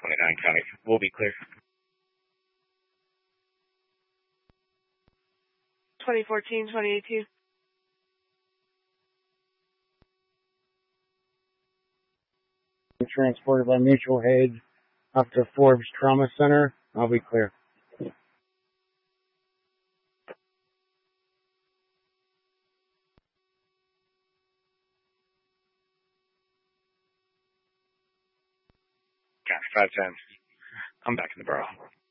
29 County. We'll be clear. 2014, 2018. Transported by mutual aid up to Forbes Trauma Center. I'll be clear. Got 510. I'm back in the borough.